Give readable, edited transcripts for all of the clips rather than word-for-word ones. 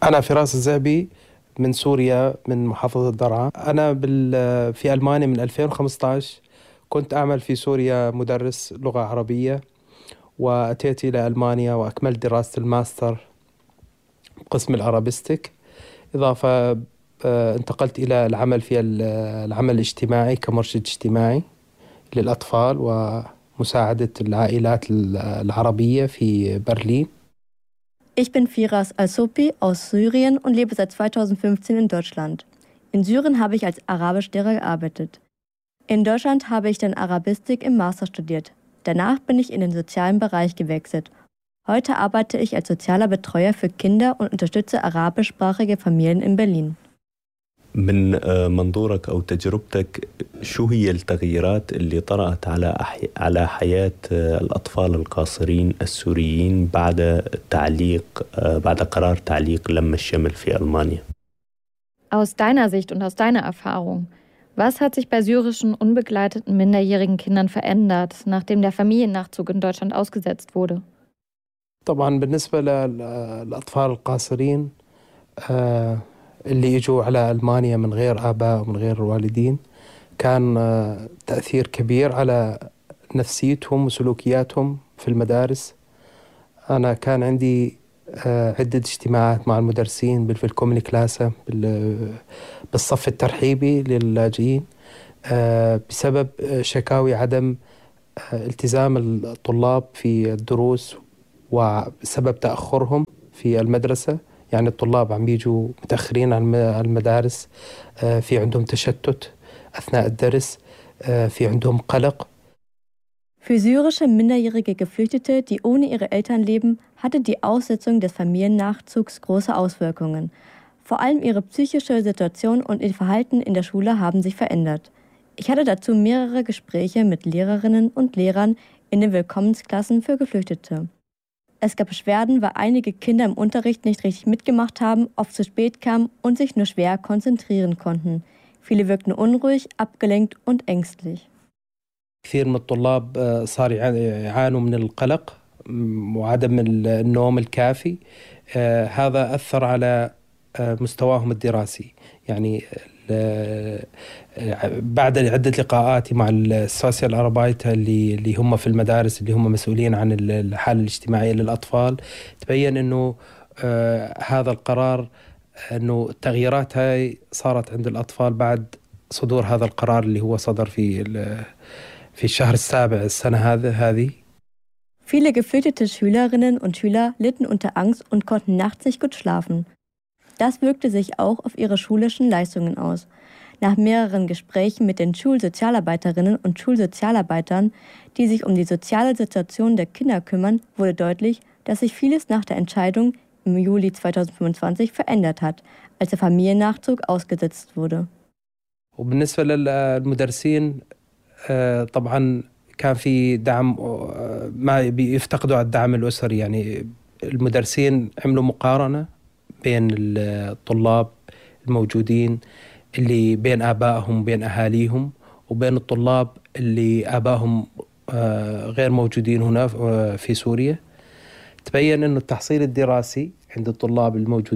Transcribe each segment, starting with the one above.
أنا فراس الزعبي من سوريا من محافظة درعا. أنا في ألمانيا من 2015. كنت أعمل في سوريا مدرس لغة عربية، وأتيت إلى ألمانيا وأكملت دراسة الماستر قسم الأرابيستيك. إضافة انتقلت إلى العمل في العمل الاجتماعي كمرشد اجتماعي للأطفال ومساعدة العائلات العربية في برلين. Ich bin Firas Al-Sopi aus Syrien und lebe seit 2015 in Deutschland. In Syrien habe ich als Arabischlehrer gearbeitet. In Deutschland habe ich dann Arabistik im Master studiert. Danach bin ich in den sozialen Bereich gewechselt. Heute arbeite ich als sozialer Betreuer für Kinder und unterstütze arabischsprachige Familien in Berlin. من منظورك أو تجربتك، شو هي التغييرات اللي طرأت على حياة الأطفال القاصرين السوريين بعد قرار تعليق لم الشمل في ألمانيا؟ Aus deiner Sicht und aus deiner Erfahrung, was hat sich bei syrischen unbegleiteten minderjährigen Kindern verändert, nachdem der Familiennachzug in Deutschland ausgesetzt wurde? طبعا بالنسبة للأطفال القاصرين اللي يجوا على ألمانيا من غير آباء ومن غير والدين، كان تأثير كبير على نفسيتهم وسلوكياتهم في المدارس. أنا كان عندي عدة اجتماعات مع المدرسين في الكوميني كلاسة بالصف الترحيبي للاجئين بسبب شكاوي عدم التزام الطلاب في الدروس وبسبب تأخرهم في المدرسة. يعني الطلاب عم بيجوا متأخرين عن المدارس، في عندهم تشتت أثناء الدرس، في عندهم قلق. Für syrische minderjährige Geflüchtete, die ohne ihre Eltern leben, hatte die Aussetzung des Familiennachzugs große Auswirkungen. Vor allem ihre psychische Situation und ihr Verhalten in der Schule haben sich verändert. Ich hatte dazu mehrere Gespräche mit Lehrerinnen und Lehrern in den Willkommensklassen für Geflüchtete. Es gab Beschwerden, weil einige Kinder im Unterricht nicht richtig mitgemacht haben, oft zu spät kamen und sich nur schwer konzentrieren konnten. Viele wirkten unruhig, abgelenkt und ängstlich. كثير من الطلاب صار يعانوا من القلق وعدم النوم الكافي. هذا أثر على مستواهم الدراسي. يعني بعد عدة لقاءاتي مع السوسيال أربايتا اللي هم في المدارس، اللي هم مسؤولين عن الحالة الاجتماعية للأطفال، تبين أنه هذا القرار، أنه التغييرات هاي صارت عند الأطفال بعد صدور هذا القرار اللي هو صدر في الشهر السابع السنة هذه. Viele geflüchtete Schülerinnen und Schüler litten unter Angst und konnten nachts nicht gut schlafen. Das wirkte sich auch auf ihre schulischen Leistungen aus. Nach mehreren Gesprächen mit den Schulsozialarbeiterinnen und Schulsozialarbeitern, die sich um die soziale Situation der Kinder kümmern, wurde deutlich, dass sich vieles nach der Entscheidung im Juli 2025 verändert hat, als der Familiennachzug ausgesetzt wurde. وبالنسبة للمدرسين طبعا كان في دعم، ما بيفتقدوا على الدعم الأسري. يعني المدرسين عملوا مقارنة بين الطلاب الموجودين اللي بين آبائهم وبين أهاليهم، وبين الطلاب اللي آبائهم غير موجودين هنا في سوريا. تبين أنه التحصيل الدراسي عند الطلاب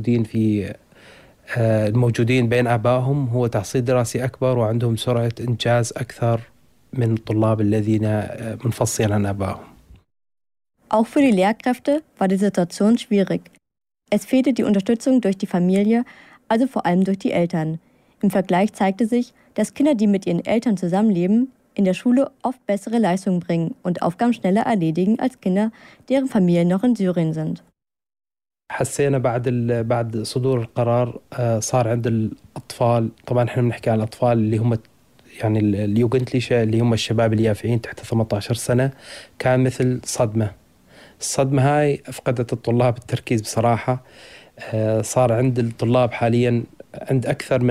الموجودين بين آبائهم هو تحصيل دراسي أكبر، وعندهم سرعة إنجاز أكثر من الطلاب الذين منفصلين عن آبائهم. Auch für die Lehrkräfte war die Situation schwierig. Es fehlte die Unterstützung durch die Familie, also vor allem durch die Eltern. Im Vergleich zeigte sich, dass Kinder, die mit ihren Eltern zusammenleben, in der Schule oft bessere Leistungen bringen und Aufgaben schneller erledigen als Kinder, deren Familien noch in Syrien sind. حسينا بعد صدور القرار صار عند الأطفال، طبعا احنا بنحكي عن الأطفال اللي هم يعني اليوغنتليشة، اللي هم الشباب اليافعين تحت 18 سنة، كان مثل صدمة. الصدمة هاي أفقدت الطلاب التركيز بصراحة. صار عند الطلاب حاليا عند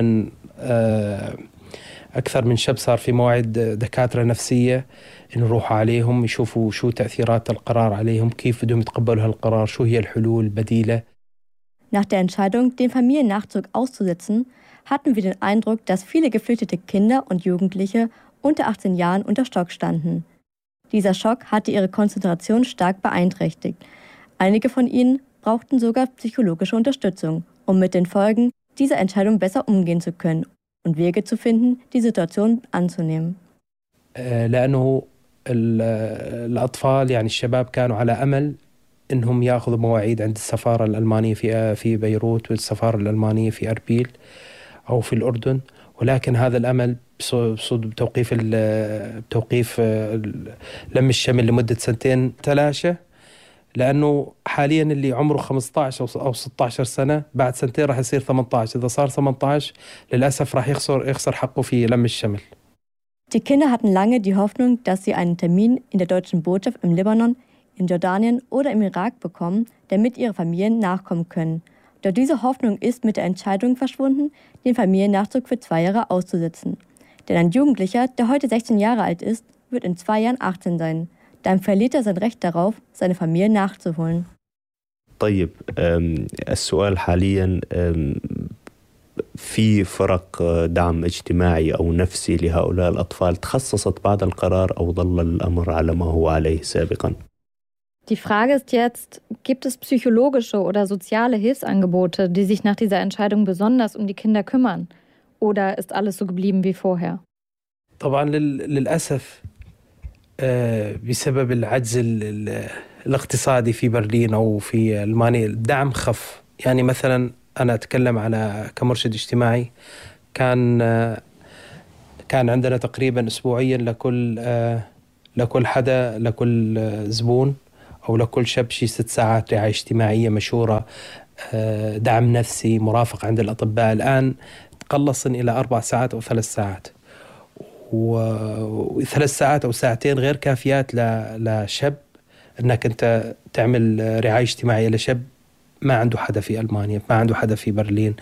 أكثر من شاب صار في موعد دكاترة نفسية إنه يروحوا عليهم يشوفوا شو تأثيرات القرار عليهم، كيف بدهم يتقبلوا هالقرار، شو هي الحلول البديلة. Nach der Entscheidung, den Familiennachzug auszusetzen, hatten wir den Eindruck, dass viele geflüchtete Kinder und Jugendliche unter 18 Jahren unter Schock standen. Dieser Schock hatte ihre Konzentration stark beeinträchtigt. Einige von ihnen brauchten sogar psychologische Unterstützung um mit den Folgen dieser Entscheidung besser umgehen zu können und Wege zu finden, die Situation anzunehmen. لأنه الأطفال يعني الشباب كانوا على أمل إنهم يأخذوا مواعيد عند السفارة الألمانية في بيروت والسفارة الألمانية في أربيل أو في الأردن، ولكن هذا الأمل بتوقيف لم الشمل لمدة سنتين تلاشى، لأنه حاليا اللي عمره 15 أو 16 سنة بعد سنتين راح يصير 18. إذا صار 18 للأسف راح يخسر حقه في لم الشمل. Die Kinder hatten lange die Hoffnung, dass sie einen Termin in der deutschen Botschaft im Libanon, in Jordanien oder im Irak bekommen, damit ihre Familien nachkommen können. Doch diese Hoffnung ist mit der Entscheidung verschwunden, den Familiennachzug für 2 Jahre auszusetzen. Denn ein Jugendlicher, der heute 16 Jahre alt ist, wird in 2 Jahren 18 sein. Dann verliert er sein Recht darauf, seine Familie nachzuholen. طيب السؤال حاليا في فرق دعم اجتماعي أو نفسي لهؤلاء الأطفال تخصصت بعد القرار أو ظل الأمر على ما هو عليه سابقا؟ Die Frage ist jetzt, gibt es psychologische oder soziale Hilfsangebote, die sich nach dieser Entscheidung besonders um die Kinder kümmern? Oder ist alles so geblieben wie vorher? طبعا للأسف بسبب العجز الاقتصادي في برلين أو في ألمانيا الدعم خف. يعني مثلا أنا أتكلم على كمرشد اجتماعي، كان عندنا تقريبا أسبوعيا لكل زبون أو لكل شاب شي 6 ساعات رعاية اجتماعية مشورة، دعم نفسي، مرافق عند الأطباء. الآن تقلصن إلى 4 ساعات أو 3 ساعات، و3 ساعات أو ساعتين غير كافيات لشاب أنك أنت تعمل رعاية اجتماعية لشاب ما عنده حدا في ألمانيا، ما عنده حدا في برلين،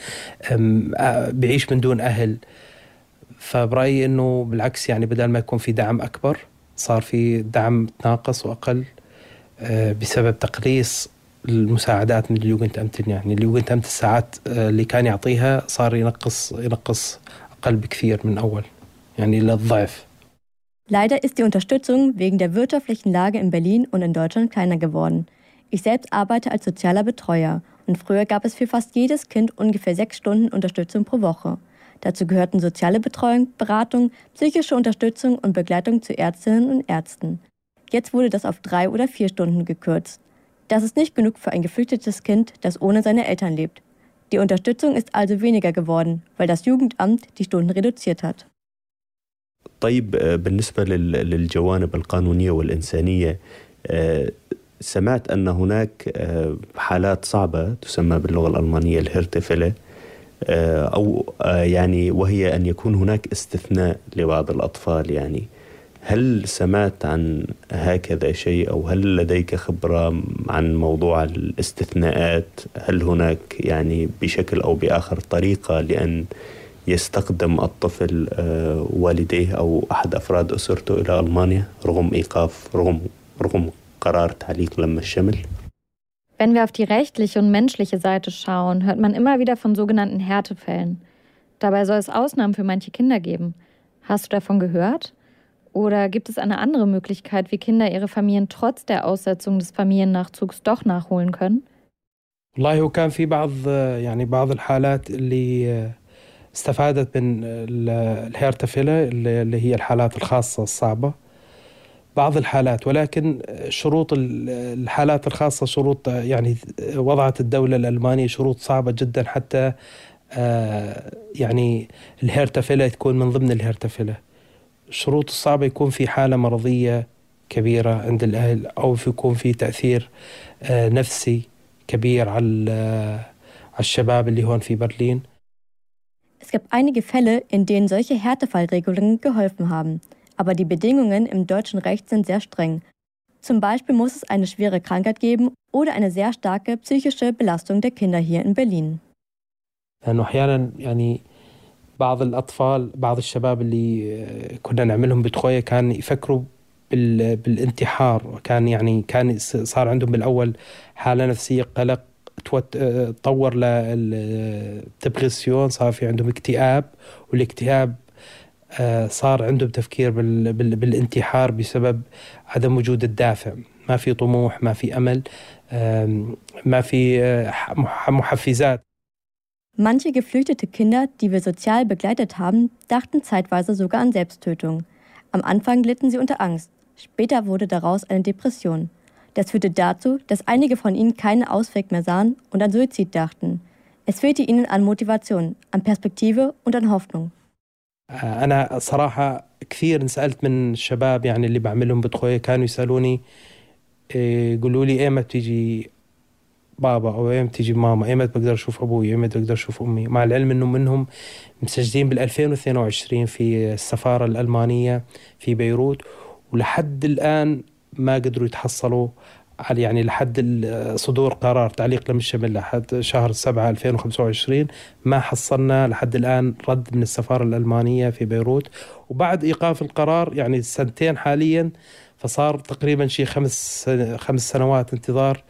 بيعيش من دون أهل. فبرأيي أنه بالعكس، يعني بدل ما يكون في دعم أكبر صار في دعم ناقص وأقل بسبب تقليص المساعدات من اليوغنتأمت. يعني اليوغنتأمت الساعات اللي كان يعطيها صار ينقص أقل بكثير من أول، يعني للضعف. Leider ist die Unterstützung wegen der wirtschaftlichen Lage in Berlin und in Deutschland kleiner geworden. Ich selbst arbeite als sozialer Betreuer und früher gab es für fast jedes Kind ungefähr 6 Stunden Unterstützung pro Woche. Dazu gehörten soziale Betreuung, Beratung, psychische Unterstützung und Begleitung zu Ärztinnen und Ärzten. Jetzt wurde das auf 3 oder 4 Stunden gekürzt. Das ist nicht genug für ein geflüchtetes Kind, das ohne seine Eltern lebt. Die Unterstützung ist also weniger geworden, weil das Jugendamt die Stunden reduziert hat. طيب بالنسبة للجوانب القانونية والإنسانية، سمعت أن هناك حالات صعبة تسمى باللغة الألمانية الهيرتفيله، أو يعني وهي أن يكون هناك استثناء لبعض الأطفال. يعني هل سمعت عن هكذا شيء، أو هل لديك خبرة عن موضوع الاستثناءات؟ هل هناك يعني بشكل أو بآخر طريقة لأن يستخدم الطفل والديه أو أحد أفراد أسرته إلى ألمانيا رغم إيقاف رغم قرار تعليق لم الشمل؟ Wenn wir auf die rechtliche und menschliche Seite schauen, hört man immer wieder von sogenannten Härtefällen. Dabei soll es Ausnahmen für manche Kinder geben. Hast du davon gehört? Oder gibt es eine andere Möglichkeit, wie Kinder ihre Familien trotz der Aussetzung des Familiennachzugs doch nachholen können? والله هو كان في بعض الحالات اللي استفادت من الهيرتفيله اللي هي الحالات الخاصة الصعبة، بعض الحالات، ولكن شروط الحالات الخاصة شروط يعني وضعت الدولة الألمانية شروط صعبة جدا حتى يعني الهيرتفيله تكون من ضمن الهيرتفيله. الشروط الصعبة يكون في حالة مرضية كبيرة عند الأهل، أو يكون في تأثير نفسي كبير على الشباب اللي هون في برلين. Es gibt einige Fälle, in denen solche Härtefallregelungen geholfen haben. Aber die Bedingungen im deutschen Recht sind sehr streng. Zum Beispiel muss es eine schwere Krankheit geben oder eine sehr starke psychische Belastung der Kinder hier in Berlin. لأنه أحيانا يعني بعض الشباب اللي كنا نعملهم بتخوية كان يفكروا بالانتحار، كان صار عندهم بالأول حالة نفسية قلق تطور للدبرسيون، صار في عندهم اكتئاب، والاكتئاب صار عندهم تفكير بالانتحار بسبب عدم وجود الدافع. ما في طموح، ما في أمل، ما في محفزات. Manche geflüchtete Kinder, die wir sozial begleitet haben, dachten zeitweise sogar an Selbsttötung. Am Anfang litten sie unter Angst, später wurde daraus eine Depression. Das führte dazu, dass einige von ihnen keinen Ausweg mehr sahen und an Suizid dachten. Es fehlte ihnen an Motivation, an Perspektive und an Hoffnung. أنا صراحة كثير انسألت من الشباب يعني اللي بعملهم بدخوية كانوا يسألوني يقولوا لي إيمت تيجي بابا أو إيمت تيجي ماما إيمت بقدر أشوف أبوي إيمت بقدر أشوف أمي مع العلم إنه منهم مسجلين بال2022 في السفارة الألمانية في بيروت ولحد الآن ما قدروا يتحصلوا على يعني لحد صدور قرار تعليق لم الشمل لحد شهر 7 2025 ما حصلنا لحد الآن رد من السفارة الألمانية في بيروت وبعد إيقاف القرار يعني 2 سنين حاليا فصار تقريبا شيء 5 سنوات انتظار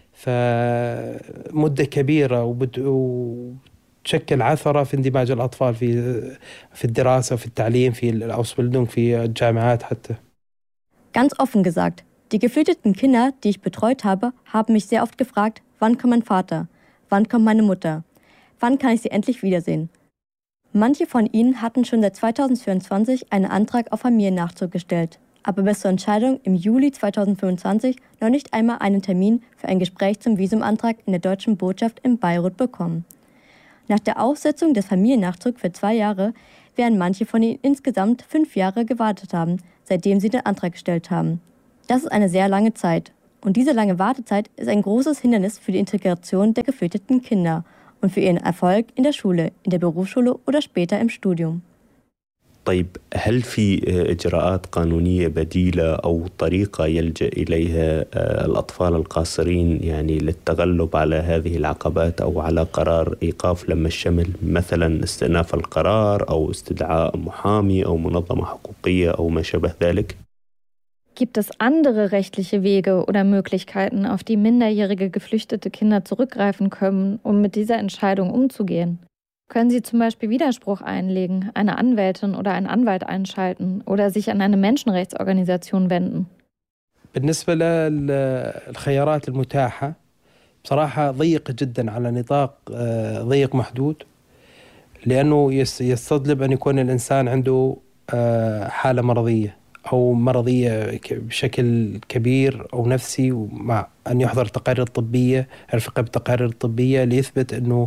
فمدة كبيرة وتشكل عثرة في اندماج الأطفال في الدراسة وفي التعليم في الأوسبيلدونغ في الجامعات حتى. Ganz offen gesagt, die geflüchteten Kinder, die ich betreut habe, haben mich sehr oft gefragt, wann kommt mein Vater? Wann kommt meine Mutter? Wann kann ich sie endlich wiedersehen? Manche von ihnen hatten schon seit 2024 einen Antrag auf Familiennachzug gestellt, aber bis zur Entscheidung im Juli 2025 noch nicht einmal einen Termin für ein Gespräch zum Visumantrag in der deutschen Botschaft in Beirut bekommen. Nach der Aussetzung des Familiennachzugs für 2 Jahre werden manche von ihnen insgesamt 5 Jahre gewartet haben, seitdem sie den Antrag gestellt haben. Das ist eine sehr lange Zeit. Und diese lange Wartezeit ist ein großes Hindernis für die Integration der geflüchteten Kinder und für ihren Erfolg in der Schule, in der Berufsschule oder später im Studium. طيب هل في إجراءات قانونية بديلة أو طريقة يلجأ إليها الأطفال القاصرين يعني للتغلب على هذه العقبات أو على قرار إيقاف لم الشمل مثلا استئناف القرار أو استدعاء محامي أو منظمة حقوقية أو ما شابه ذلك؟ Gibt es andere rechtliche Wege oder Möglichkeiten, auf die minderjährige geflüchtete Kinder zurückgreifen können, um mit dieser Entscheidung umzugehen? Können sie zum Beispiel Widerspruch einlegen, eine Anwältin oder einen Anwalt einschalten oder sich an eine Menschenrechtsorganisation wenden? بالنسبة للخيارات المتاحة بصراحة ضيقة جدا على نطاق ضيق محدود لأنه يستطلب أن يكون الإنسان عنده حالة مرضية أو مرضية بشكل كبير أو نفسي ومع أن يحضر تقارير طبية الرفقة بالتقارير الطبية ليثبت أنه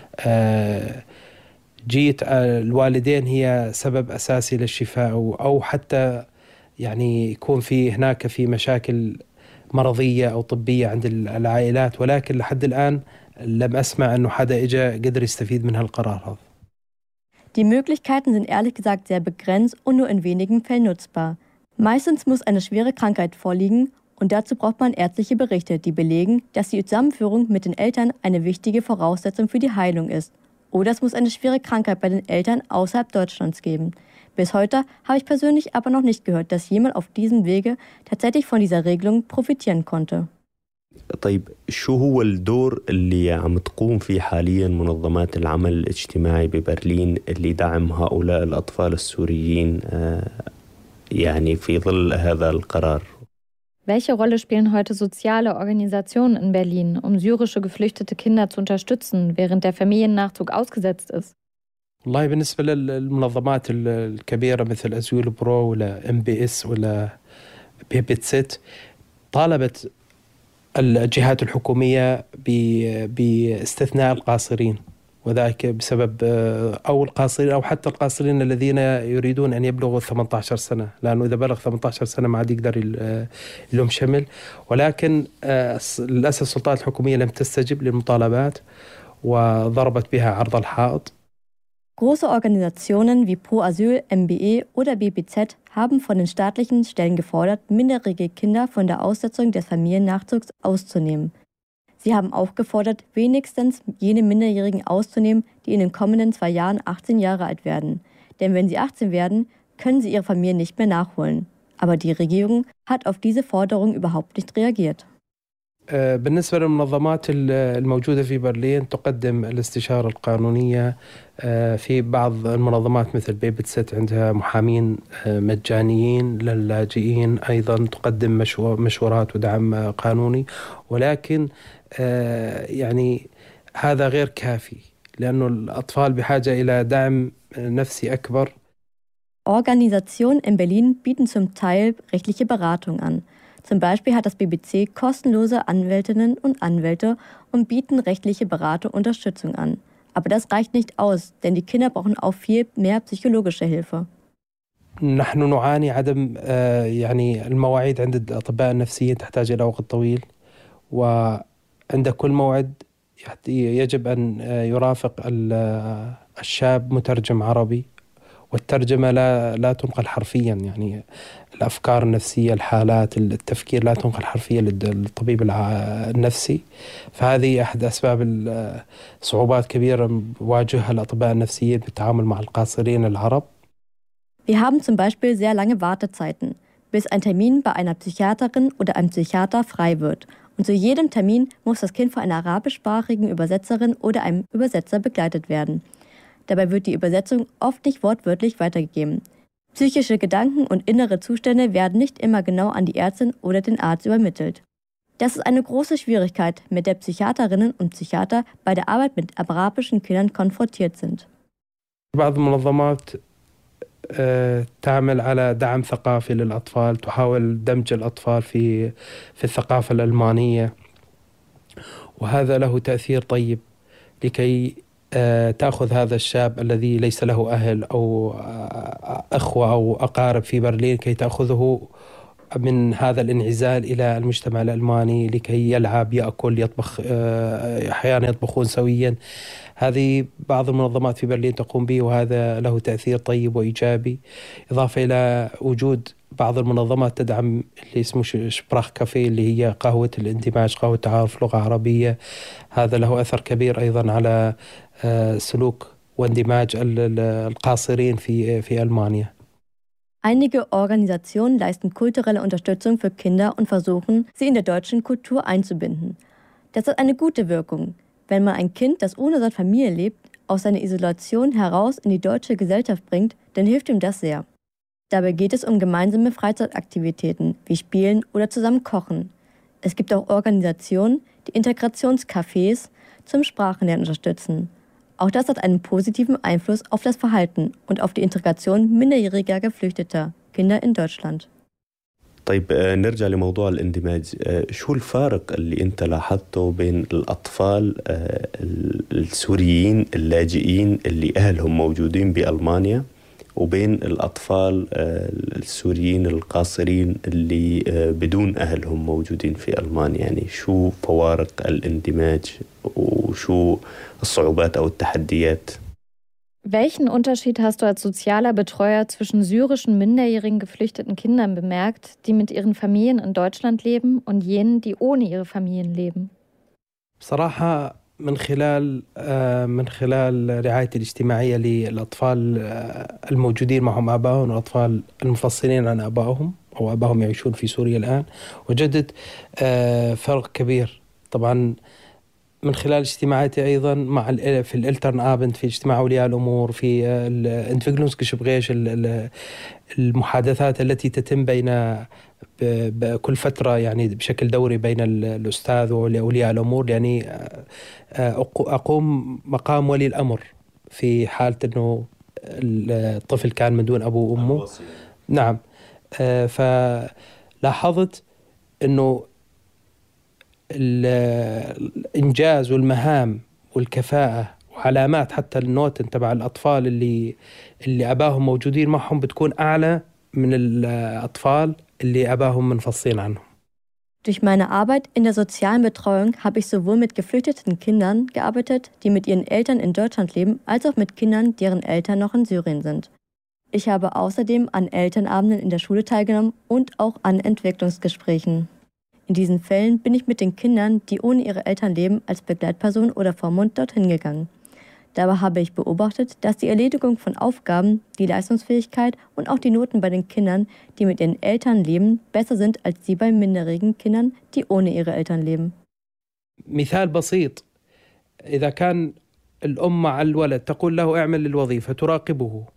جية الوالدين هي سبب أساسي للشفاء أو حتى يعني يكون هناك في مشاكل مرضية أو طبية عند العائلات ولكن لحد الآن لم أسمع أنه حدا إجا قدر يستفيد من هالقرار هذا. Die Möglichkeiten sind ehrlich gesagt sehr begrenzt und nur in wenigen Fällen nutzbar. Meistens muss eine schwere Krankheit vorliegen und dazu braucht man ärztliche Berichte, die belegen, dass die Zusammenführung mit den Eltern eine wichtige Voraussetzung für die Heilung ist. Oder es muss eine schwere Krankheit bei den Eltern außerhalb Deutschlands geben. Bis heute habe ich persönlich aber noch nicht gehört, dass jemand auf diesem Wege tatsächlich von dieser Regelung profitieren konnte. طيب شو هو الدور اللي عم تقوم فيه حاليا منظمات العمل الاجتماعي ببرلين لدعم هؤلاء الأطفال السوريين يعني في ظل هذا القرار؟ Welche Rolle spielen heute soziale Organisationen in Berlin, um syrische geflüchtete Kinder zu unterstützen, während der Familiennachzug ausgesetzt ist? والله بالنسبة للمنظمات الكبيرة مثل أزيول برو ولا MBS ولا بيبتسيت طالبت الجهات الحكومية باستثناء القاصرين وذلك بسبب أو القاصرين أو حتى القاصرين الذين يريدون أن يبلغوا 18 سنة لأنه إذا بلغ 18 سنة ما عاد يقدر لهم شمل ولكن للأسف السلطات الحكومية لم تستجب للمطالبات وضربت بها عرض الحائط. Große Organisationen wie Pro Asyl, MBE oder BPZ haben von den staatlichen Stellen gefordert, minderjährige Kinder von der Aussetzung des Familiennachzugs auszunehmen. Sie haben auch gefordert, wenigstens jene Minderjährigen auszunehmen, die in den kommenden 2 Jahren 18 Jahre alt werden. Denn wenn sie 18 werden, können sie ihre Familie nicht mehr nachholen. Aber die Regierung hat auf diese Forderung überhaupt nicht reagiert. بالنسبة للمنظمات الموجودة في برلين تقدم الاستشارة القانونية في بعض المنظمات مثل بيبتسيت عندها محامين مجانيين للاجئين أيضا تقدم مشورات ودعم قانوني ولكن يعني هذا غير كافي لأنه الأطفال بحاجة إلى دعم نفسي أكبر. Organisationen in Berlin bieten zum Teil rechtliche Beratung an. Zum Beispiel hat das BBC kostenlose Anwältinnen und Anwälte und bieten rechtliche Beratung und Unterstützung an. Aber das reicht nicht aus, denn die Kinder brauchen auch viel mehr psychologische Hilfe. نحن نعاني عدم يعني المواعيد عند الأطباء النفسيين تحتاج إلى وقت طويل، وعند كل موعد يجب أن يرافق الشاب مترجم عربي، والترجمة لا تنقل حرفيا، يعني الأفكار النفسية، الحالات، التفكير لا تنقل حرفيا للطبيب النفسي. فهذه أحد أسباب صعوبات كبيرة يواجهها الأطباء النفسيين بالتعامل مع القاصرين العرب. Wir haben zum Beispiel sehr lange Wartezeiten, bis ein Termin bei einer Psychiaterin oder einem Psychiater frei wird. Und zu jedem Termin muss das Kind von einer arabischsprachigen Übersetzerin oder einem Übersetzer begleitet werden. Dabei wird die Übersetzung oft nicht wortwörtlich weitergegeben. Psychische Gedanken und innere Zustände werden nicht immer genau an die Ärztin oder den Arzt übermittelt. Das ist eine große Schwierigkeit, mit der Psychiaterinnen und Psychiater bei der Arbeit mit arabischen Kindern konfrontiert sind. بعض المنظمات تعمل على دعم ثقافي للأطفال، تحاول دمج الأطفال في الثقافة الألمانية، وهذا له تأثير طيب لكي تأخذ هذا الشاب الذي ليس له أهل أو أخوة أو أقارب في برلين، كي تأخذه من هذا الانعزال إلى المجتمع الألماني لكي يلعب، يأكل، يطبخ، أحيانا يطبخون سويا. هذه بعض المنظمات في برلين تقوم به، وهذا له تأثير طيب وإيجابي، إضافة إلى وجود بعض المنظمات تدعم اللي اسمه شبراخ كافيه، اللي هي قهوة الاندماج، قهوة تعارف لغة عربية. هذا له أثر كبير أيضا على سلوك واندماج القاصرين في ألمانيا. Einige Organisationen leisten kulturelle Unterstützung für Kinder und versuchen, sie in der deutschen Kultur einzubinden. Das hat eine gute Wirkung. Wenn man ein Kind, das ohne seine Familie lebt, aus seiner Isolation heraus in die deutsche Gesellschaft bringt, dann hilft ihm das sehr. Dabei geht es um gemeinsame Freizeitaktivitäten wie Spielen oder zusammen Kochen. Es gibt auch Organisationen, die Integrationscafés zum Sprachenlernen unterstützen. Auch das hat einen positiven Einfluss auf das Verhalten und auf die Integration minderjähriger Geflüchteter Kinder in Deutschland. طيب نرجع لموضوع الاندماج. شو الفارق اللي أنت لاحظته بين الأطفال السوريين اللاجئين اللي أهلهم موجودين بألمانيا وبين الأطفال السوريين القاصرين اللي بدون أهلهم موجودين في ألمانيا؟ يعني شو فوارق الاندماج وشو الصعوبات أو التحديات؟ Welchen Unterschied hast du als sozialer Betreuer zwischen syrischen minderjährigen geflüchteten Kindern bemerkt, die mit ihren Familien in Deutschland leben, und jenen, die ohne ihre Familien leben? بصراحة من خلال رعايتي الاجتماعية للأطفال الموجودين معهم آبائهم والأطفال المنفصلين عن آبائهم أو آبائهم يعيشون في سوريا الآن، وجدت فرق كبير. طبعا من خلال اجتماعاتي أيضا في الإلترن آبند، في اجتماع أولياء الأمور، في الانتفجلونسكشبغيش، المحادثات التي تتم بين بكل فترة يعني بشكل دوري بين الأستاذ وأولياء الأمور. يعني أقوم مقام ولي الأمر في حالة أنه الطفل كان من دون أبوه وأمه. نعم. فلاحظت أنه الإنجاز والمهام والكفاءة وعلامات حتى النوتن تبع الأطفال اللي أباهم موجودين معهم بتكون أعلى من الأطفال اللي أباهم منفصلين عنهم. Durch meine Arbeit in der sozialen Betreuung habe ich sowohl mit geflüchteten Kindern gearbeitet, die mit ihren Eltern in Deutschland leben, als auch mit Kindern, deren Eltern noch in Syrien sind. Ich habe außerdem an Elternabenden in der Schule teilgenommen und auch an Entwicklungsgesprächen. In diesen Fällen bin ich mit den Kindern, die ohne ihre Eltern leben, als Begleitperson oder Vormund dorthin gegangen. Dabei habe ich beobachtet, dass die Erledigung von Aufgaben, die Leistungsfähigkeit und auch die Noten bei den Kindern, die mit ihren Eltern leben, besser sind als die bei minderjährigen Kindern, die ohne ihre Eltern leben. مثال بسيط: إذا كان الأم مع الولد تقول له اعمل الوظيفة، تراقبه،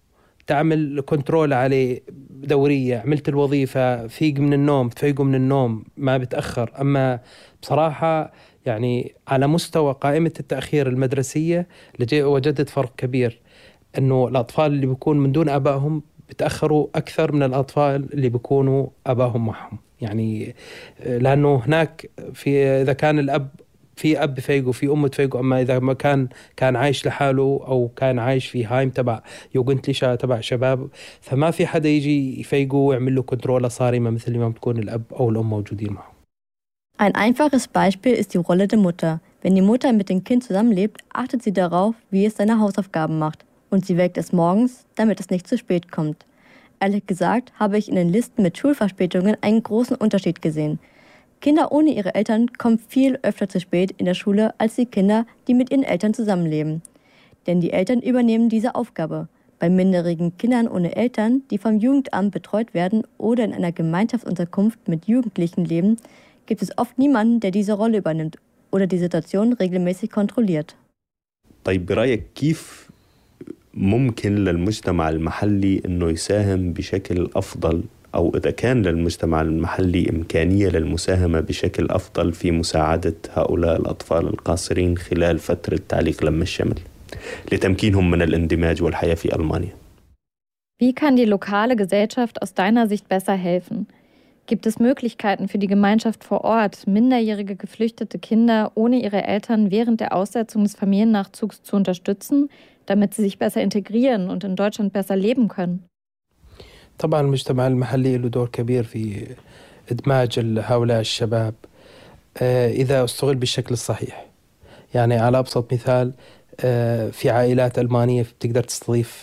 تعمل كنترول عليه دورية، عملت الوظيفة، فيق من النوم، تفيقوا من النوم، ما بتأخر. أما بصراحة يعني على مستوى قائمة التأخير المدرسية وجدت فرق كبير، أنه الأطفال اللي بيكون من دون آبائهم بتأخروا أكثر من الأطفال اللي بيكونوا آبائهم معهم. يعني لأنه هناك إذا كان الأب في أب بفيقه، في أم تفيقه. أما إذا ما كان عايش لحاله أو كان عايش في هايم تبع يوغنتليشا تبع شباب، فما في حدا يجي يفيقه ويعمل له كنترولة صارمة مثل ما بتكون الأب أو الأم موجودين معه. Ein einfaches Beispiel ist die Rolle der Mutter. Wenn die Mutter mit dem Kind zusammenlebt, achtet sie darauf, wie es seine Hausaufgaben macht. Und sie weckt es morgens, damit es nicht zu spät kommt. Ehrlich gesagt habe ich in den Listen mit Schulverspätungen einen großen Unterschied gesehen. Kinder ohne ihre Eltern kommen viel öfter zu spät in der Schule als die Kinder, die mit ihren Eltern zusammenleben. Denn die Eltern übernehmen diese Aufgabe. Bei minderjährigen Kindern ohne Eltern, die vom Jugendamt betreut werden oder in einer Gemeinschaftsunterkunft mit Jugendlichen leben, gibt es oft niemanden, der diese Rolle übernimmt oder die Situation regelmäßig kontrolliert. طيب برأيك كيف ممكن للمجتمع المحلي إنه يساهم بشكل أفضل، أو إذا كان للمجتمع المحلي إمكانية للمساهمة بشكل أفضل في مساعدة هؤلاء الأطفال القاصرين خلال فترة تعليق لم الشمل لتمكينهم من الاندماج والحياة في ألمانيا؟ Wie kann die lokale Gesellschaft aus deiner Sicht besser helfen? Gibt es Möglichkeiten für die Gemeinschaft vor Ort, minderjährige geflüchtete Kinder ohne ihre Eltern während der Aussetzung des Familiennachzugs zu unterstützen, damit sie sich besser integrieren und in Deutschland besser leben können? طبعا المجتمع المحلي له دور كبير في إدماج هؤلاء الشباب إذا استغل بالشكل الصحيح. يعني على أبسط مثال، في عائلات ألمانية بتقدر تستضيف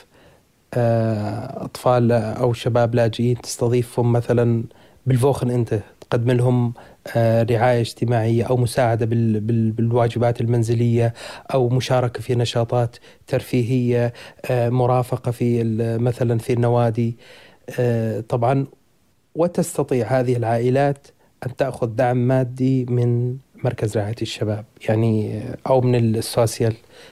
أطفال أو شباب لاجئين، تستضيفهم مثلا بالفوخن، أنت تقدم لهم رعاية اجتماعية أو مساعدة بالواجبات المنزلية أو مشاركة في نشاطات ترفيهية، مرافقة في مثلا في النوادي طبعا. وتستطيع هذه العائلات أن تأخذ دعم مادي من مركز رعاية الشباب، يعني أو من السوسيال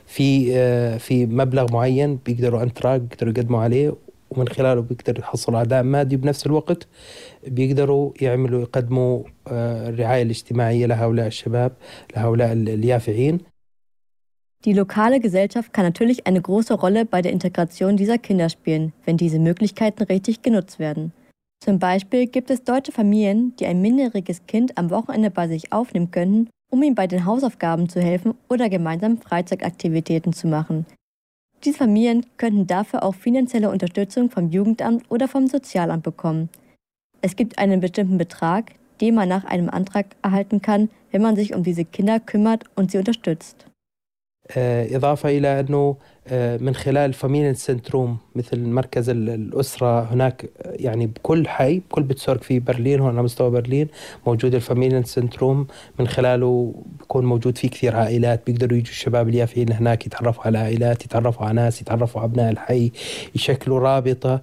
في مبلغ معين بيقدروا أنتراك بيقدروا يقدموا عليه، ومن خلاله بيقدروا يحصلوا على دعم مادي، بنفس الوقت بيقدروا يقدموا الرعاية الاجتماعية لهؤلاء الشباب، لهؤلاء اليافعين. Die lokale Gesellschaft kann natürlich eine große Rolle bei der Integration dieser Kinder spielen, wenn diese Möglichkeiten richtig genutzt werden. Zum Beispiel gibt es deutsche Familien, die ein minderjähriges Kind am Wochenende bei sich aufnehmen könnten, um ihm bei den Hausaufgaben zu helfen oder gemeinsam Freizeitaktivitäten zu machen. Diese Familien könnten dafür auch finanzielle Unterstützung vom Jugendamt oder vom Sozialamt bekommen. Es gibt einen bestimmten Betrag, den man nach einem Antrag erhalten kann, wenn man sich um diese Kinder kümmert und sie unterstützt. إضافة إلى أنه من خلال فاميليا سنتروم مثل مركز الأسرة هناك، يعني بكل حي بكل بتسورك في برلين، هون على مستوى برلين موجود الفاميليا سنتروم، من خلاله بيكون موجود فيه كثير عائلات، بيقدروا يجوا الشباب اليافعين هناك يتعرفوا على عائلات، يتعرفوا على ناس، يتعرفوا على أبناء الحي، يشكلوا رابطة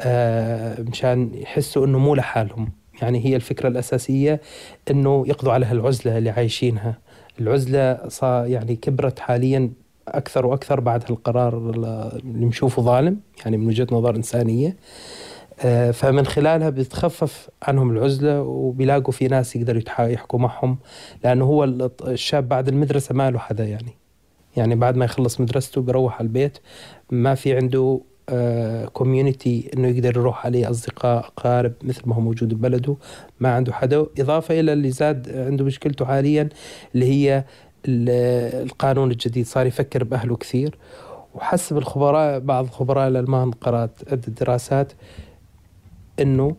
مشان يحسوا أنه مو لحالهم. يعني هي الفكرة الأساسية أنه يقضوا على هالعزلة اللي عايشينها. العزلة يعني كبرت حاليا أكثر وأكثر بعد هالقرار اللي نشوفه ظالم، يعني من وجهة نظر إنسانية. فمن خلالها بتخفف عنهم العزلة، وبيلاقوا في ناس يقدروا يحكوا معهم، لأنه هو الشاب بعد المدرسة ما له حدا، يعني بعد ما يخلص مدرسته بيروح على البيت، ما في عنده كوميونيتي انه يقدر يروح عليه، اصدقاء اقارب مثل ما هو موجود ببلده، ما عنده حدا. اضافه الى اللي زاد عنده مشكلته حاليا اللي هي القانون الجديد، صار يفكر باهله كثير. وحسب الخبراء، بعض الخبراء الالمان، قرات عده دراسات انه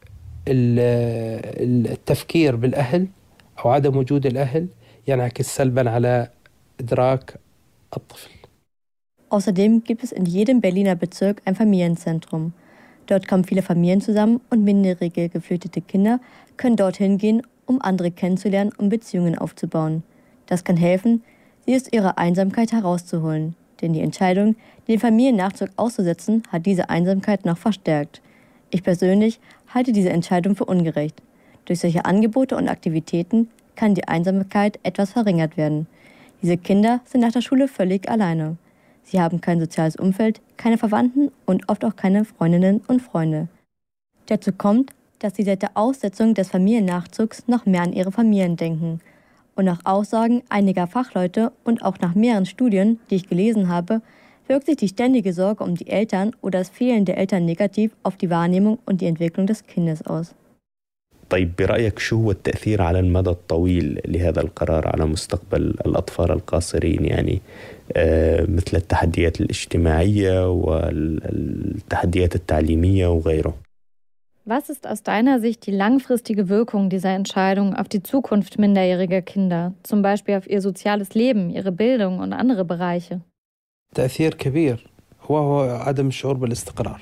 التفكير بالاهل او عدم وجود الاهل ينعكس سلبا على ادراك الطفل. Außerdem gibt es in jedem Berliner Bezirk ein Familienzentrum. Dort kommen viele Familien zusammen und minderjährige geflüchtete Kinder können dorthin gehen, um andere kennenzulernen und Beziehungen aufzubauen. Das kann helfen, sie aus ihrer Einsamkeit herauszuholen. Denn die Entscheidung, den Familiennachzug auszusetzen, hat diese Einsamkeit noch verstärkt. Ich persönlich halte diese Entscheidung für ungerecht. Durch solche Angebote und Aktivitäten kann die Einsamkeit etwas verringert werden. Diese Kinder sind nach der Schule völlig alleine. Sie haben kein soziales Umfeld, keine Verwandten und oft auch keine Freundinnen und Freunde. Dazu kommt, dass sie seit der Aussetzung des Familiennachzugs noch mehr an ihre Familien denken. Und nach Aussagen einiger Fachleute und auch nach mehreren Studien, die ich gelesen habe, wirkt sich die ständige Sorge um die Eltern oder das Fehlen der Eltern negativ auf die Wahrnehmung und die Entwicklung des Kindes aus. طيب برأيك شو هو التأثير على المدى الطويل لهذا القرار على مستقبل الأطفال القاصرين يعني مثل التحديات الاجتماعية والتحديات التعليمية وغيره؟ Was ist aus deiner Sicht die langfristige Wirkung dieser Entscheidung auf die Zukunft minderjähriger Kinder, zum Beispiel auf ihr soziales Leben, ihre Bildung und andere Bereiche? تأثير كبير وهو عدم الشعور بالاستقرار.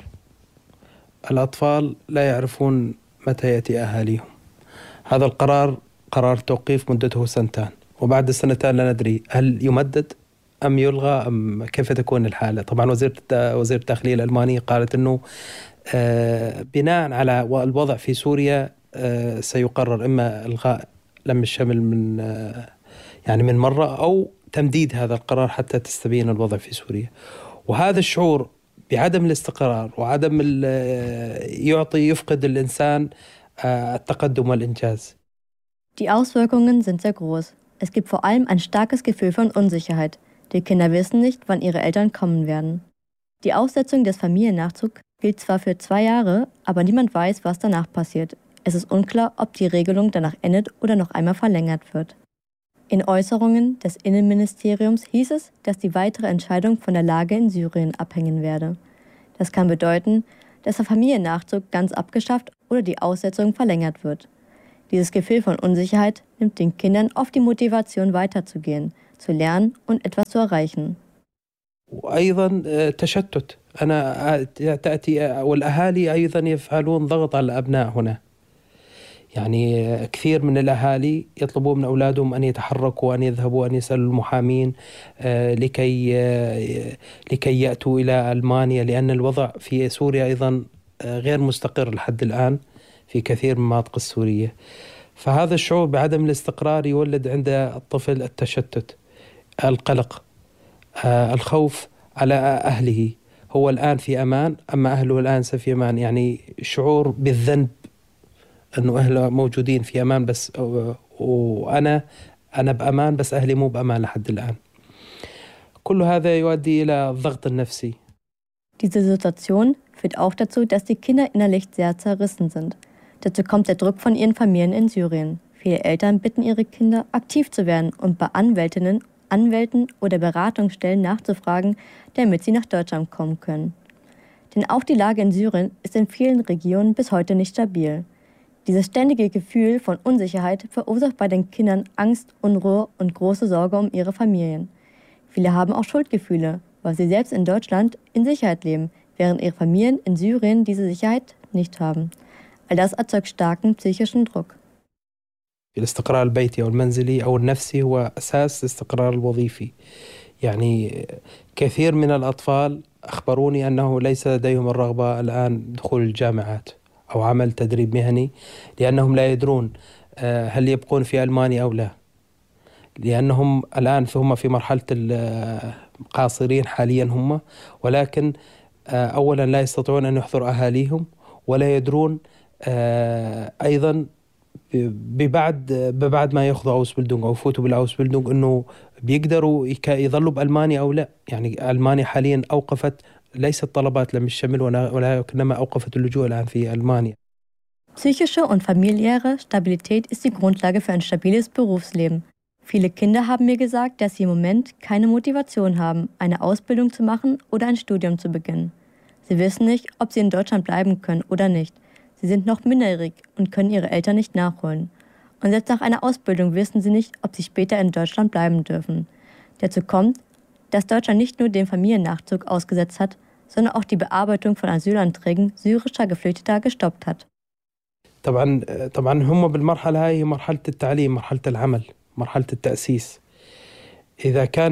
الأطفال لا يعرفون متى يأتي أهاليهم. هذا القرار قرار توقيف مدته 2 سنين، وبعد 2 سنين لا ندري هل يمدد أم يلغى أم كيف تكون الحالة. طبعا وزير الداخلية الألمانية قالت أنه بناء على الوضع في سوريا سيقرر إما إلغاء لم الشمل من مرة أو تمديد هذا القرار حتى تستبين الوضع في سوريا. وهذا الشعور بعدم الاستقرار وعدم يفقد الإنسان التقدم والإنجاز. Die Auswirkungen sind sehr groß. Es gibt vor allem ein starkes Gefühl von Unsicherheit. Die Kinder wissen nicht, wann ihre Eltern kommen werden. Die Aussetzung des Familiennachzugs gilt zwar für 2 Jahre, aber niemand weiß, was danach passiert. Es ist unklar, ob die Regelung danach endet oder noch einmal verlängert wird. In Äußerungen des Innenministeriums hieß es, dass die weitere Entscheidung von der Lage in Syrien abhängen werde. Das kann bedeuten, dass der Familiennachzug ganz abgeschafft oder die Aussetzung verlängert wird. Dieses Gefühl von Unsicherheit nimmt den Kindern oft die Motivation weiterzugehen, zu lernen und etwas zu erreichen. وأيضا تشتت تأتي والأهالي أيضا يفعلون ضغط على الأبناء هنا. يعني كثير من الأهالي يطلبون من أولادهم أن يتحركوا وأن يذهبوا أن يسألوا المحامين لكي يأتوا إلى ألمانيا، لأن الوضع في سوريا أيضا غير مستقر لحد الآن في كثير من المناطق السورية. فهذا الشعور بعدم الاستقرار يولد عند الطفل التشتت، القلق، الخوف على أهله. هو الآن في أمان أما أهله الآن في أمان، يعني شعور بالذنب أنه أهله موجودين في أمان بس وأنا بأمان بس أهلي مو بأمان لحد الآن. كل هذا يؤدي إلى الضغط النفسي. Diese Situation führt auch dazu, dass die Kinder innerlich sehr zerrissen sind. Dazu kommt der Druck von ihren Familien in Syrien. Viele Eltern bitten ihre Kinder, aktiv zu werden und bei Anwälten oder Beratungsstellen nachzufragen, damit sie nach Deutschland kommen können. Denn auch die Lage in Syrien ist in vielen Regionen bis heute nicht stabil. Dieses ständige Gefühl von Unsicherheit verursacht bei den Kindern Angst, Unruhe und große Sorge um ihre Familien. Viele haben auch Schuldgefühle, weil sie selbst in Deutschland in Sicherheit leben, während ihre Familien in Syrien diese Sicherheit nicht haben. All das erzeugt starken psychischen Druck. الاستقرار البيتي أو المنزلي أو النفسي هو أساس الاستقرار الوظيفي. يعني كثير من الأطفال أخبروني أنه ليس لديهم الرغبة الآن دخول الجامعات أو عمل تدريب مهني، لأنهم لا يدرون هل يبقون في ألمانيا أو لا، لأنهم الآن هم في مرحلة القاصرين حاليا هم، ولكن أولا لا يستطيعون أن يحضروا أهاليهم ولا يدرون أيضا ببعد ما ياخذوا Ausbildung أو يفوتوا بالأوسبيلدونغ إنه بيقدروا يظلوا بألمانيا أو لا. يعني ألمانيا حاليا أوقفت ليست طلبات لم الشمل ولكنما أوقفت اللجوء الآن في ألمانيا. Psychische und familiäre Stabilität ist die Grundlage für ein stabiles Berufsleben. Viele Kinder haben mir gesagt, dass sie im Moment keine Motivation haben, eine Ausbildung zu machen oder ein Studium zu beginnen. Sie wissen nicht, ob sie in Deutschland bleiben können oder nicht. Sie sind noch minderjährig und können ihre Eltern nicht nachholen. Und selbst nach einer Ausbildung wissen sie nicht, ob sie später in Deutschland bleiben dürfen. Dazu kommt, dass Deutschland nicht nur den Familiennachzug ausgesetzt hat, sondern auch die Bearbeitung von Asylanträgen syrischer Geflüchteter gestoppt hat. طبعا هم بالمرحلة هاي مرحلة التعليم، مرحلة العمل، مرحلة التأسيس. إذا كان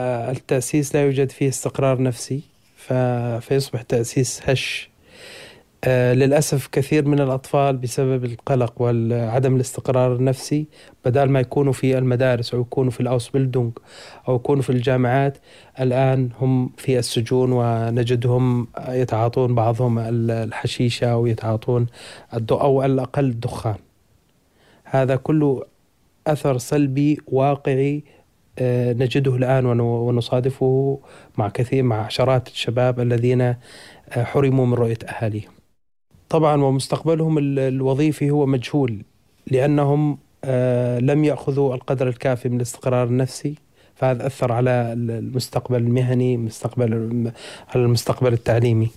التأسيس لا يوجد فيه استقرار نفسي فيصبح تأسيس هش. للأسف كثير من الأطفال بسبب القلق وعدم الاستقرار النفسي، بدل ما يكونوا في المدارس أو يكونوا في الأوسبيلدونغ أو يكونوا في الجامعات، الآن هم في السجون، ونجدهم يتعاطون بعضهم الحشيشة أو يتعاطون أو على الأقل الدخان. هذا كله أثر سلبي واقعي نجده الآن ونصادفه مع عشرات الشباب الذين حرموا من رؤية أهاليهم. طبعا ومستقبلهم الوظيفي هو مجهول، لأنهم لم يأخذوا القدر الكافي من الاستقرار النفسي، فهذا أثر على المستقبل المهني، على المستقبل التعليمي.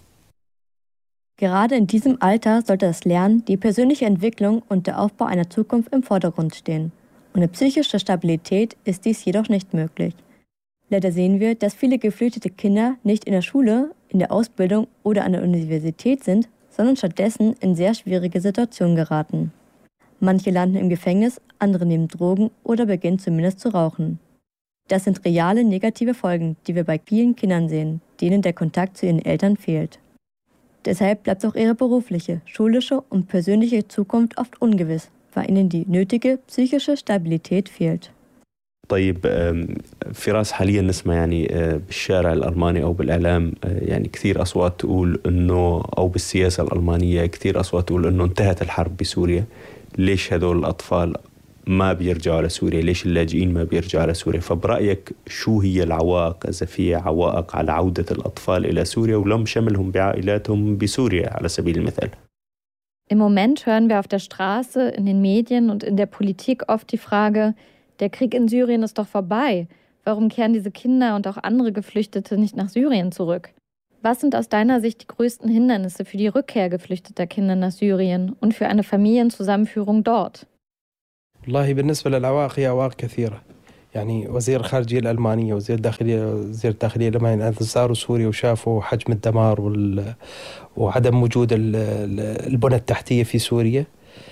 Gerade in diesem Alter sollte das Lernen, die persönliche Entwicklung und der Aufbau einer Zukunft im Vordergrund stehen. Ohne psychische Stabilität ist dies jedoch nicht möglich. Leider sehen wir, dass viele geflüchtete Kinder nicht in der Schule, in der Ausbildung oder an der Universität sind, sondern stattdessen in sehr schwierige Situationen geraten. Manche landen im Gefängnis, andere nehmen Drogen oder beginnen zumindest zu rauchen. Das sind reale negative Folgen, die wir bei vielen Kindern sehen, denen der Kontakt zu ihren Eltern fehlt. Deshalb bleibt auch ihre berufliche, schulische und persönliche Zukunft oft ungewiss, weil ihnen die nötige psychische Stabilität fehlt. طيب فراس حاليا نسمع يعني بالشارع الألماني أو بالإعلام يعني كثير أصوات تقول إنه أو بالسياسة الألمانية كثير أصوات تقول إنه انتهت الحرب بسوريا. ليش هذول الأطفال ما بيرجعوا على سوريا؟ ليش اللاجئين ما بيرجعوا على سوريا؟ فبرأيك شو هي العوائق، إذا في عوائق على عودة الأطفال إلى سوريا ولم شملهم بعائلاتهم بسوريا على سبيل المثال؟ Im Moment hören wir auf der Straße, in den Medien und in der Politik oft die Frage, der Krieg in Syrien ist doch vorbei. Warum kehren diese Kinder und auch andere Geflüchtete nicht nach Syrien zurück? Was sind aus deiner Sicht die größten Hindernisse für die Rückkehr geflüchteter Kinder nach Syrien und für eine Familienzusammenführung dort? والله بالنسبة للعوائق هي عوائق كثيرة. يعني وزير الخارجية الألمانية وزير الداخلية الألماني زاروا سوريا وشافوا حجم الدمار وعدم وجود البنى التحتية في سوريا،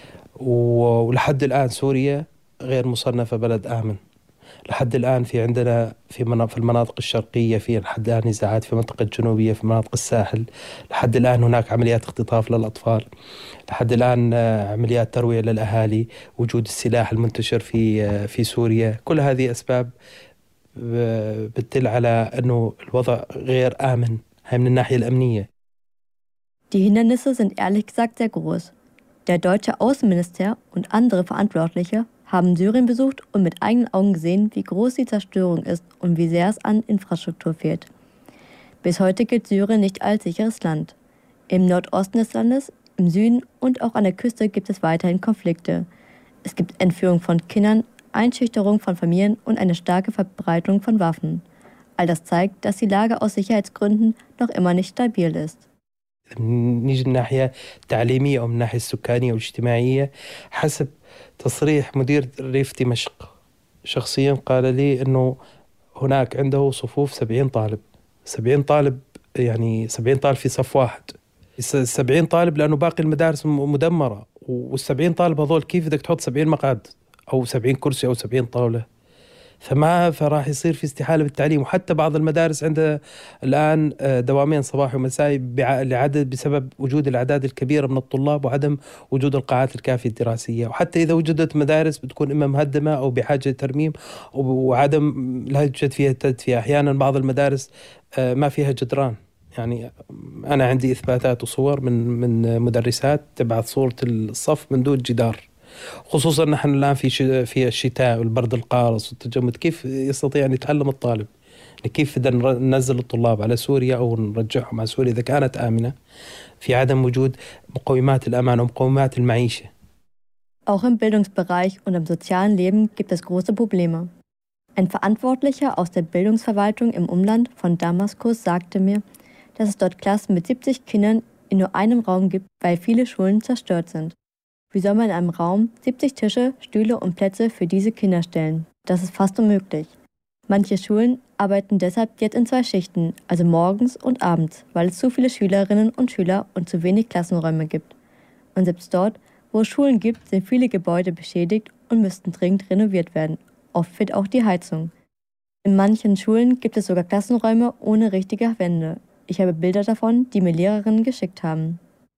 ولحد الآن سوريا غير مصنفة بلد آمن. لحد الآن في عندنا في المناطق الشرقية في لحد الآن نزاعات، في المنطقة الجنوبية في مناطق الساحل لحد الآن هناك عمليات اختطاف للأطفال، لحد الآن عمليات ترويع للأهالي، وجود السلاح المنتشر في سوريا. كل هذه أسباب بتدل على أنه الوضع غير آمن، هاي من الناحية الأمنية. Die Hindernisse sind ehrlich gesagt sehr groß. Der deutsche Außenminister und andere Verantwortliche haben Syrien besucht und mit eigenen Augen gesehen, wie groß die Zerstörung ist und wie sehr es an Infrastruktur fehlt. Bis heute gilt Syrien nicht als sicheres Land. Im Nordosten des Landes, im Süden und auch an der Küste gibt es weiterhin Konflikte. Es gibt Entführung von Kindern, Einschüchterung von Familien und eine starke Verbreitung von Waffen. All das zeigt, dass die Lage aus Sicherheitsgründen noch immer nicht stabil ist. نيجي من الناحية التعليمية أو من الناحية السكانية والاجتماعية، حسب تصريح مدير ريف دمشق شخصيا قال لي أنه هناك عنده صفوف 70 طالب. 70 طالب يعني 70 طالب في صف واحد، 70 طالب لأنه باقي المدارس مدمرة، وال70 طالب هذول كيف بدك تحط 70 مقعد أو 70 كرسي أو 70 طاولة؟ فراح يصير في استحالة بالتعليم. وحتى بعض المدارس عندها الآن دوامين صباحي ومسائي بسبب وجود الأعداد الكبيرة من الطلاب وعدم وجود القاعات الكافية الدراسية. وحتى إذا وجدت مدارس بتكون إما مهدمة أو بحاجة لترميم وعدم لا يوجد فيها تدفئة. أحيانا بعض المدارس ما فيها جدران. يعني أنا عندي إثباتات وصور من مدرسات تبعت صورة الصف من دون جدار، خصوصا نحن الآن في الشتاء والبرد القارس والتجمد. كيف يستطيع أن يتعلم الطالب؟ كيف بدنا ننزل الطلاب على سوريا أو نرجعهم على سوريا إذا كانت آمنة في عدم وجود مقومات الأمان ومقومات المعيشة؟ Auch im Bildungsbereich und im sozialen Leben gibt es große Probleme. Ein Verantwortlicher aus der Bildungsverwaltung im Umland von Damaskus sagte mir, dass es dort Klassen mit 70 Kindern in nur einem Raum gibt, weil viele Schulen zerstört sind. Wie soll man in einem Raum 70 Tische, Stühle und Plätze für diese Kinder stellen? Das ist fast unmöglich. Manche Schulen arbeiten deshalb jetzt in 2 Schichten, also morgens und abends, weil es zu viele Schülerinnen und Schüler und zu wenig Klassenräume gibt. Und selbst dort, wo es Schulen gibt, sind viele Gebäude beschädigt und müssten dringend renoviert werden. Oft fehlt auch die Heizung. In manchen Schulen gibt es sogar Klassenräume ohne richtige Wände. Ich habe Bilder davon, die mir Lehrerinnen geschickt haben.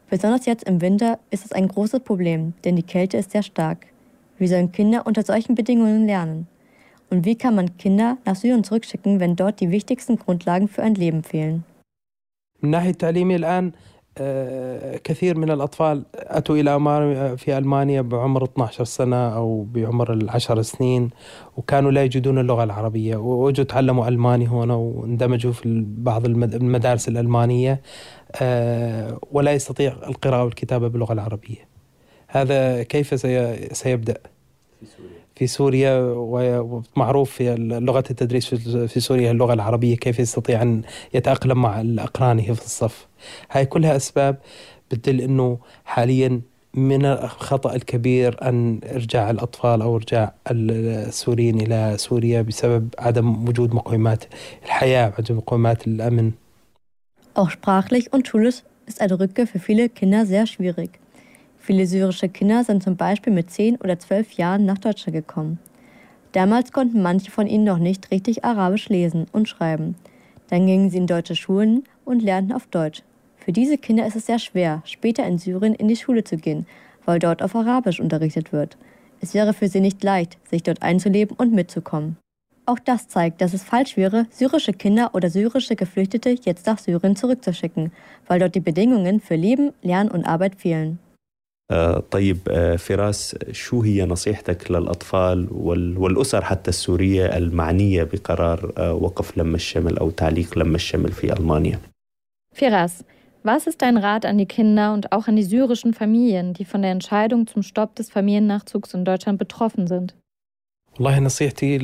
Besonders jetzt im Winter ist es ein großes Problem, denn die Kälte ist sehr stark. Wie sollen Kinder unter solchen Bedingungen lernen? Und wie kann man Kinder nach Syrien zurückschicken, wenn dort die wichtigsten Grundlagen für ein Leben fehlen? من الناحية التعليمية الآن كثير من الأطفال أتوا إلى في ألمانيا بعمر 12 سنة أو بعمر 10 سنين وكانوا لا يجدون اللغة العربية ووجوا تعلموا ألماني هنا واندمجوا في بعض المدارس الألمانية ولا يستطيع القراءة والكتابة باللغة العربية. هذا كيف سيبدأ؟ في سوريا ومعروف في لغة التدريس في سوريا اللغة العربية، كيف يستطيع أن يتأقلم مع أقرانه في الصف؟ هاي كلها أسباب بتدل أنه حاليا من الخطأ الكبير أن إرجاع الأطفال أو إرجاع السوريين إلى سوريا بسبب عدم وجود مقومات الحياة، عدم مقومات الأمن. Auch sprachlich und schulisch ist eine Rückkehr für viele Kinder sehr schwierig. Viele syrische Kinder sind zum Beispiel mit 10 oder 12 Jahren nach Deutschland gekommen. Damals konnten manche von ihnen noch nicht richtig Arabisch lesen und schreiben. Dann gingen sie in deutsche Schulen und lernten auf Deutsch. Für diese Kinder ist es sehr schwer, später in Syrien in die Schule zu gehen, weil dort auf Arabisch unterrichtet wird. Es wäre für sie nicht leicht, sich dort einzuleben und mitzukommen. Auch das zeigt, dass es falsch wäre, syrische Kinder oder syrische Geflüchtete jetzt nach Syrien zurückzuschicken, weil dort die Bedingungen für Leben, Lernen und Arbeit fehlen. طيب فراس، شو هي نصيحتك للأطفال والأسر حتى السورية المعنية بقرار وقف لم الشمل أو تعليق لم الشمل في ألمانيا؟ Firas, was ist dein Rat an die Kinder und auch an die syrischen Familien, die von der Entscheidung zum Stopp des Familiennachzugs in Deutschland betroffen sind? والله نصيحتي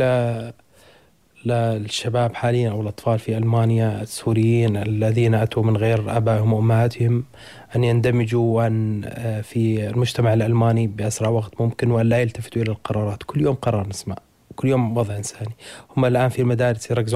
للشباب حاليا أو الأطفال في ألمانيا السوريين الذين أتوا من غير آبائهم وأمهاتهم أن يندمجوا وأن في المجتمع الألماني بأسرع وقت ممكن وأن لا يلتفتوا إلى القرارات. كل يوم قرار نسمع، كل يوم وضع إنساني. هم الآن في المدارس يركزوا